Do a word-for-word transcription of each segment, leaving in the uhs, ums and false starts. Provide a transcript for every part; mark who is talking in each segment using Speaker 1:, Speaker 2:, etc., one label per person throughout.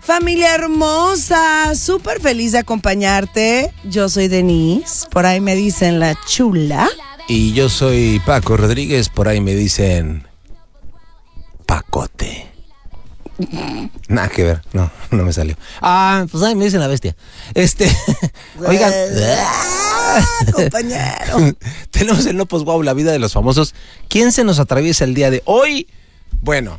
Speaker 1: Familia hermosa, súper feliz de acompañarte. Yo soy Denise, por ahí me dicen la chula.
Speaker 2: Y yo soy Paco Rodríguez, por ahí me dicen Pacote. Nada que ver, no, no me salió. Ah, pues ahí me dicen la bestia. Este, oigan,
Speaker 1: compañero.
Speaker 2: Tenemos el No Post Wow, la vida de los famosos. ¿Quién se nos atraviesa el día de hoy? Bueno,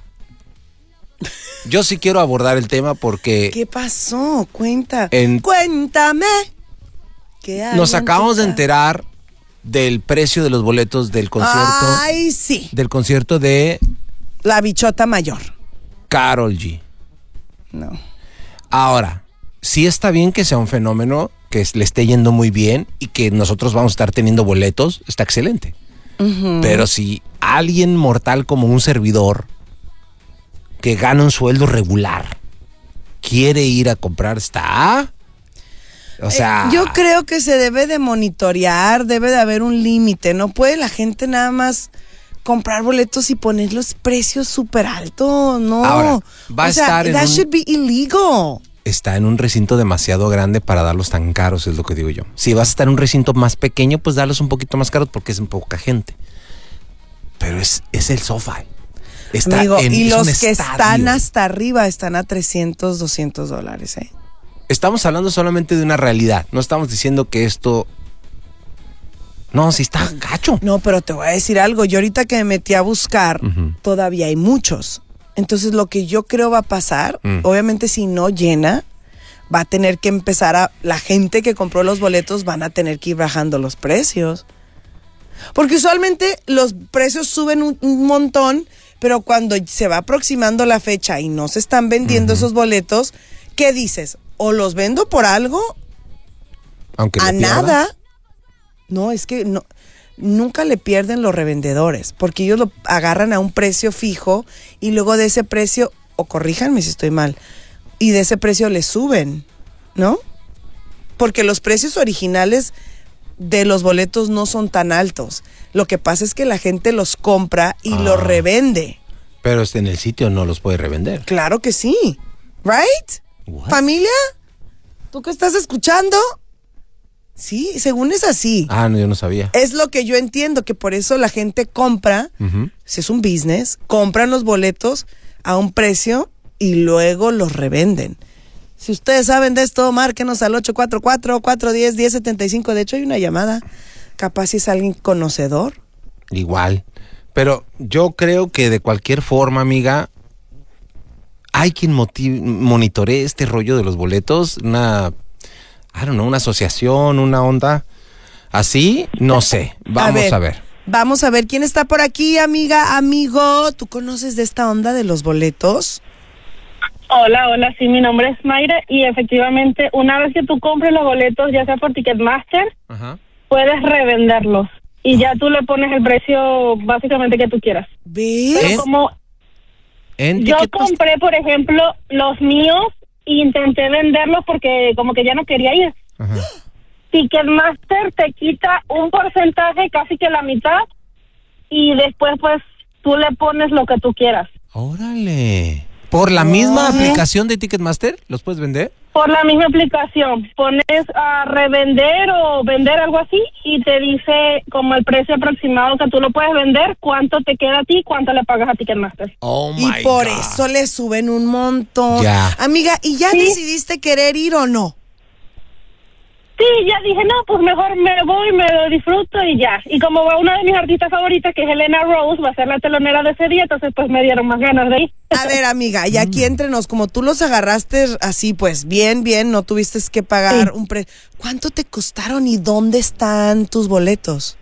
Speaker 2: yo sí quiero abordar el tema porque...
Speaker 1: ¿Qué pasó? Cuenta.
Speaker 2: En,
Speaker 1: Cuéntame. ¿Qué hay
Speaker 2: nos acabamos de
Speaker 1: en
Speaker 2: enterar del precio de los boletos del concierto.
Speaker 1: Ay, sí.
Speaker 2: Del concierto de...
Speaker 1: La bichota mayor.
Speaker 2: Karol G.
Speaker 1: No.
Speaker 2: Ahora, sí está bien que sea un fenómeno, que le esté yendo muy bien y que nosotros vamos a estar teniendo boletos, está excelente. Uh-huh. Pero si alguien mortal como un servidor que gana un sueldo regular quiere ir a comprar, está... O sea...
Speaker 1: Eh, yo creo que se debe de monitorear, debe de haber un límite. No puede la gente nada más comprar boletos y poner los precios súper altos. No.
Speaker 2: Ahora, va a
Speaker 1: o sea,
Speaker 2: estar en
Speaker 1: that
Speaker 2: un...
Speaker 1: should be illegal.
Speaker 2: Está en un recinto demasiado grande para darlos tan caros, es lo que digo yo. Si vas a estar en un recinto más pequeño, pues darlos un poquito más caros porque es poca gente. Pero es, es el sofá. Está
Speaker 1: Amigo,
Speaker 2: en,
Speaker 1: y
Speaker 2: es
Speaker 1: los
Speaker 2: un
Speaker 1: que
Speaker 2: estadio.
Speaker 1: están hasta arriba están a trescientos, doscientos dólares, ¿eh?
Speaker 2: Estamos hablando solamente de una realidad. No estamos diciendo que esto... No, sí está gacho.
Speaker 1: No, pero te voy a decir algo. Yo ahorita que me metí a buscar, uh-huh. todavía hay muchos. Entonces lo que yo creo va a pasar, mm. obviamente si no llena, va a tener que empezar a... La gente que compró los boletos van a tener que ir bajando los precios. Porque usualmente los precios suben un, un montón, pero cuando se va aproximando la fecha y no se están vendiendo uh-huh. esos boletos, ¿qué dices? O los vendo por algo,
Speaker 2: aunque
Speaker 1: a nada. No, es que no, nunca le pierden los revendedores, porque ellos lo agarran a un precio fijo y luego de ese precio, o corríjanme si estoy mal, y de ese precio le suben, ¿no? Porque los precios originales de los boletos no son tan altos. Lo que pasa es que la gente los compra y ah, los revende.
Speaker 2: Pero en el sitio no los puede revender.
Speaker 1: Claro que sí. ¿Right? What? ¿Familia? ¿Tú qué estás escuchando? Sí, según es así.
Speaker 2: Ah, no, yo no sabía.
Speaker 1: Es lo que yo entiendo, que por eso la gente compra, uh-huh. si es un business, compran los boletos a un precio y luego los revenden. Si ustedes saben de esto, márquenos al ocho cuatro cuatro, cuatro uno cero, uno cero siete cinco. De hecho, hay una llamada. Capaz si es alguien conocedor.
Speaker 2: Igual. Pero yo creo que de cualquier forma, amiga, hay quien motive, monitoree este rollo de los boletos. Una, I don't know, una asociación, una onda así. No sé. Vamos a ver. a ver.
Speaker 1: Vamos a ver quién está por aquí, amiga, amigo. ¿Tú conoces de esta onda de los boletos?
Speaker 3: Hola, hola, sí, mi nombre es Mayra y efectivamente una vez que tú compres los boletos, ya sea por Ticketmaster, uh-huh. puedes revenderlos y ya tú le pones el precio básicamente que tú quieras.
Speaker 1: ¿Ves?
Speaker 3: Pero como yo compré, por ejemplo, los míos e intenté venderlos porque como que ya no quería ir. Uh-huh. Ticketmaster te quita un porcentaje, casi que la mitad, y después pues tú le pones lo que tú quieras.
Speaker 2: ¡Órale! ¿Por la misma aplicación de Ticketmaster los puedes vender?
Speaker 3: Por la misma aplicación. Pones a revender o vender algo así y te dice como el precio aproximado que tú lo puedes vender, cuánto te queda a ti, cuánto le pagas a Ticketmaster.
Speaker 2: Oh my
Speaker 1: y por
Speaker 2: God.
Speaker 1: eso le suben un montón.
Speaker 2: Ya.
Speaker 1: Amiga, ¿y ya ¿Sí? decidiste querer ir o no?
Speaker 3: Sí, ya dije, no, pues mejor me voy, me lo disfruto y ya. Y como va una de mis artistas favoritas, que es Helena Rose, va a ser la telonera de ese día, entonces pues me dieron más ganas de ir.
Speaker 1: A ver, amiga, y aquí entre nos, como tú los agarraste así, pues bien, bien, no tuviste que pagar sí. un precio. ¿Cuánto te costaron y dónde están tus boletos?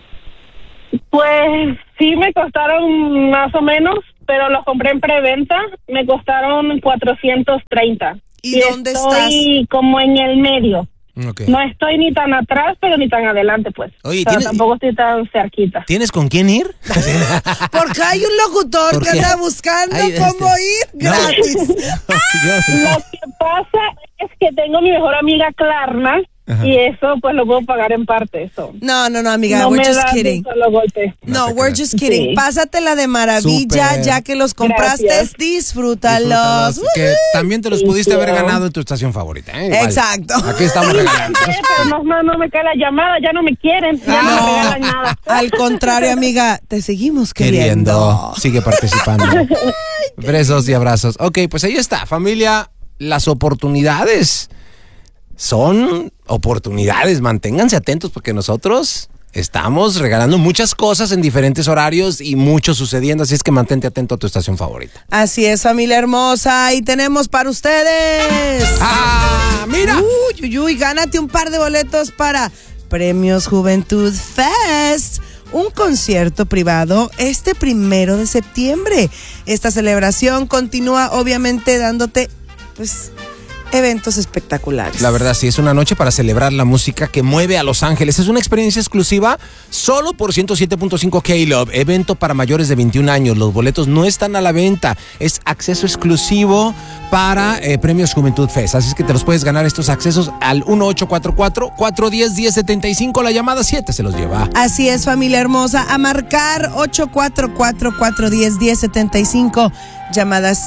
Speaker 3: Pues sí me costaron más o menos, pero los compré en preventa, me costaron cuatrocientos treinta.
Speaker 1: ¿Y, ¿Y dónde
Speaker 3: estoy
Speaker 1: estás?
Speaker 3: Estoy como en el medio.
Speaker 2: Okay.
Speaker 3: No estoy ni tan atrás, pero ni tan adelante, pues.
Speaker 2: Oye,
Speaker 3: o sea, tampoco estoy tan cerquita.
Speaker 2: ¿Tienes con quién ir?
Speaker 1: Porque hay un locutor que anda buscando Ay, cómo este... ir gratis.
Speaker 3: No, Lo que pasa es que tengo mi mejor amiga Klarna, Ajá. Y eso pues lo puedo pagar en parte, eso.
Speaker 1: No, no, no, amiga,
Speaker 3: no
Speaker 1: we're
Speaker 3: me
Speaker 1: just
Speaker 3: dan
Speaker 1: kidding.
Speaker 3: Solo golpe.
Speaker 1: No,
Speaker 2: No
Speaker 1: we're just kidding.
Speaker 3: Sí.
Speaker 1: Pásatela de maravilla,
Speaker 2: Súper.
Speaker 1: ya que los compraste,
Speaker 3: Gracias.
Speaker 1: disfrútalos.
Speaker 2: Disfrútalos, que también te los
Speaker 3: Sí,
Speaker 2: pudiste haber
Speaker 3: sí.
Speaker 2: ganado en tu estación favorita. ¿eh? Igual.
Speaker 1: Exacto.
Speaker 2: Aquí estamos regalando.
Speaker 3: Sí, pero no, no, no me cae la llamada, ya no me quieren, ya no, me regalan nada.
Speaker 1: Al contrario, amiga, te seguimos queriendo.
Speaker 2: Queriendo. Sigue participando. Besos y abrazos. Ok, pues ahí está, familia. Las oportunidades son oportunidades. Manténganse atentos porque nosotros estamos regalando muchas cosas en diferentes horarios y mucho sucediendo. Así es que mantente atento a tu estación favorita.
Speaker 1: Así es, familia hermosa. Y tenemos para ustedes.
Speaker 2: ¡Ah! ¡Mira!
Speaker 1: Uy, uy, uy, gánate un par de boletos para Premios Juventud Fest. Un concierto privado este primero de septiembre. Esta celebración continúa obviamente dándote, pues, eventos espectaculares.
Speaker 2: La verdad, sí, es una noche para celebrar la música que mueve a Los Ángeles. Es una experiencia exclusiva solo por ciento siete punto cinco K-Love. Evento para mayores de veintiún años. Los boletos no están a la venta. Es acceso exclusivo para eh, Premios Juventud Fest. Así es que te los puedes ganar estos accesos al uno ocho cuatro cuatro, cuatro uno cero, uno cero siete cinco. La llamada siete se los lleva.
Speaker 1: Así es, familia hermosa. A marcar ocho cuatro cuatro, cuatro uno cero, uno cero siete cinco. Llamadas